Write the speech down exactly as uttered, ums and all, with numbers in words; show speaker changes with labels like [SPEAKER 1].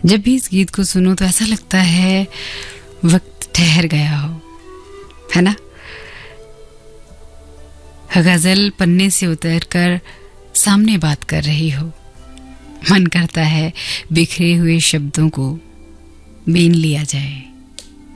[SPEAKER 1] जब भी इस गीत को सुनो तो ऐसा लगता है वक्त ठहर गया हो, है ना। गजल पन्ने से उतरकर सामने बात कर रही हो, मन करता है बिखरे हुए शब्दों को बीन लिया जाए।